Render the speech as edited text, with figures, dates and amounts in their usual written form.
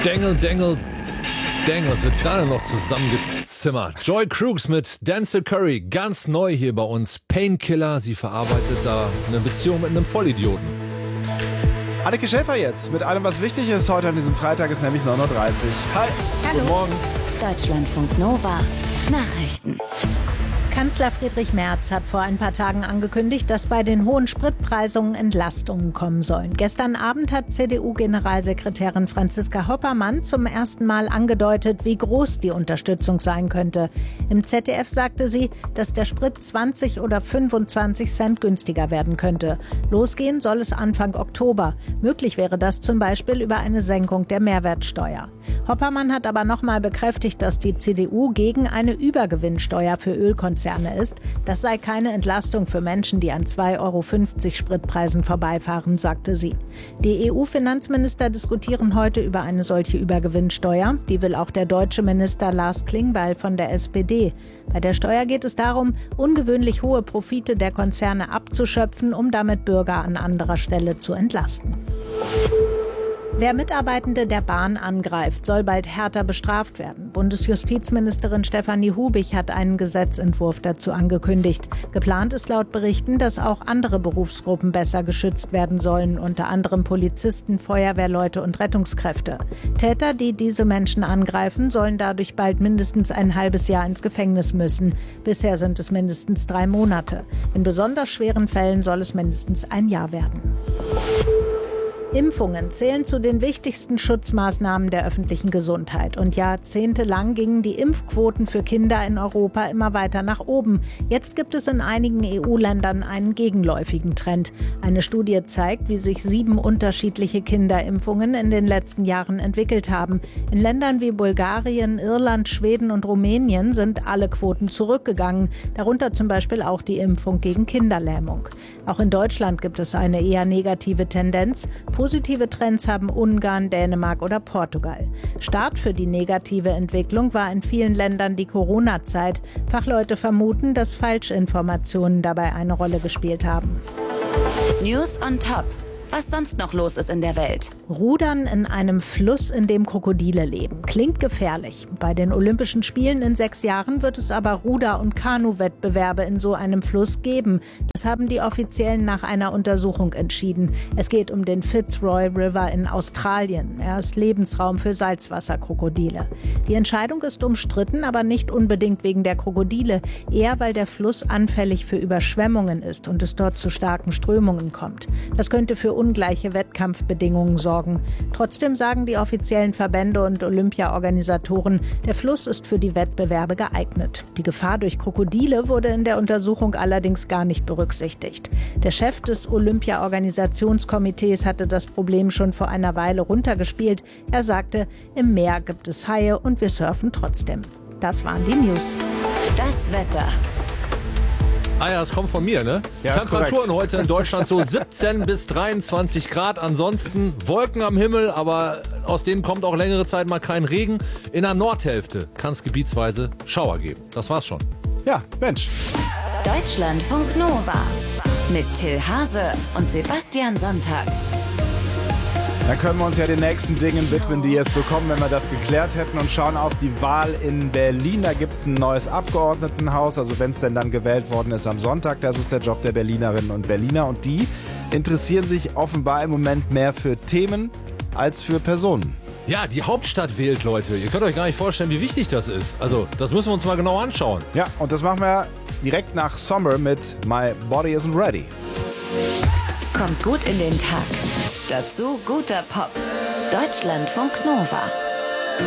Dengel, Dengel, Dengel, es wird gerade noch zusammengezimmert. Joy Crooks mit Denzel Curry, ganz neu hier bei uns. Painkiller, sie verarbeitet da eine Beziehung mit einem Vollidioten. Anneke Schäfer jetzt mit allem, was wichtig ist. Heute an diesem Freitag ist nämlich 9:30 Uhr. Hi, hallo. Guten Morgen. Deutschlandfunk Nova, Nachrichten. Kanzler Friedrich Merz hat vor ein paar Tagen angekündigt, dass bei den hohen Spritpreisen Entlastungen kommen sollen. Gestern Abend hat CDU-Generalsekretärin Franziska Hoppermann zum ersten Mal angedeutet, wie groß die Unterstützung sein könnte. Im ZDF sagte sie, dass der Sprit 20 oder 25 Cent günstiger werden könnte. Losgehen soll es Anfang Oktober. Möglich wäre das zum Beispiel über eine Senkung der Mehrwertsteuer. Hoppermann hat aber nochmal bekräftigt, dass die CDU gegen eine Übergewinnsteuer für Ölkonzerne ist. Das sei keine Entlastung für Menschen, die an 2,50 € Spritpreisen vorbeifahren, sagte sie. Die EU-Finanzminister diskutieren heute über eine solche Übergewinnsteuer. Die will auch der deutsche Minister Lars Klingbeil von der SPD. Bei der Steuer geht es darum, ungewöhnlich hohe Profite der Konzerne abzuschöpfen, um damit Bürger an anderer Stelle zu entlasten. Wer Mitarbeitende der Bahn angreift, soll bald härter bestraft werden. Bundesjustizministerin Stefanie Hubig hat einen Gesetzentwurf dazu angekündigt. Geplant ist laut Berichten, dass auch andere Berufsgruppen besser geschützt werden sollen, unter anderem Polizisten, Feuerwehrleute und Rettungskräfte. Täter, die diese Menschen angreifen, sollen dadurch bald mindestens ein halbes Jahr ins Gefängnis müssen. Bisher sind es mindestens 3 Monate. In besonders schweren Fällen soll es mindestens ein Jahr werden. Impfungen zählen zu den wichtigsten Schutzmaßnahmen der öffentlichen Gesundheit. Und jahrzehntelang gingen die Impfquoten für Kinder in Europa immer weiter nach oben. Jetzt gibt es in einigen EU-Ländern einen gegenläufigen Trend. Eine Studie zeigt, wie sich 7 unterschiedliche Kinderimpfungen in den letzten Jahren entwickelt haben. In Ländern wie Bulgarien, Irland, Schweden und Rumänien sind alle Quoten zurückgegangen. Darunter zum Beispiel auch die Impfung gegen Kinderlähmung. Auch in Deutschland gibt es eine eher negative Tendenz. Positive Trends haben Ungarn, Dänemark oder Portugal. Start für die negative Entwicklung war in vielen Ländern die Corona-Zeit. Fachleute vermuten, dass Falschinformationen dabei eine Rolle gespielt haben. News on Top. Was sonst noch los ist in der Welt. Rudern in einem Fluss, in dem Krokodile leben. Klingt gefährlich. Bei den Olympischen Spielen in 6 Jahren wird es aber Ruder- und Kanu-Wettbewerbe in so einem Fluss geben. Das haben die Offiziellen nach einer Untersuchung entschieden. Es geht um den Fitzroy River in Australien. Er ist Lebensraum für Salzwasserkrokodile. Die Entscheidung ist umstritten, aber nicht unbedingt wegen der Krokodile. Eher, weil der Fluss anfällig für Überschwemmungen ist und es dort zu starken Strömungen kommt. Das könnte für ungleiche Wettkampfbedingungen sorgen. Trotzdem sagen die offiziellen Verbände und Olympiaorganisatoren, der Fluss ist für die Wettbewerbe geeignet. Die Gefahr durch Krokodile wurde in der Untersuchung allerdings gar nicht berücksichtigt. Der Chef des Olympia-Organisationskomitees hatte das Problem schon vor einer Weile runtergespielt. Er sagte, im Meer gibt es Haie und wir surfen trotzdem. Das waren die News. Das Wetter. Ah ja, es kommt von mir, ne? Ja, Temperaturen heute in Deutschland so 17 bis 23 Grad. Ansonsten Wolken am Himmel, aber aus denen kommt auch längere Zeit mal kein Regen. In der Nordhälfte kann es gebietsweise Schauer geben. Das war's schon. Ja, Mensch. Deutschlandfunk Nova. Mit Till Hase und Sebastian Sonntag. Dann können wir uns ja den nächsten Dingen widmen, die jetzt so kommen, wenn wir das geklärt hätten, und schauen auf die Wahl in Berlin. Da gibt es ein neues Abgeordnetenhaus, also wenn es denn dann gewählt worden ist am Sonntag. Das ist der Job der Berlinerinnen und Berliner, und die interessieren sich offenbar im Moment mehr für Themen als für Personen. Ja, die Hauptstadt wählt, Leute. Ihr könnt euch gar nicht vorstellen, wie wichtig das ist. Also, das müssen wir uns mal genau anschauen. Ja, und das machen wir direkt nach Sommer mit My Body Isn't Ready. Kommt gut in den Tag. Dazu guter Pop. Deutschlandfunk Nova.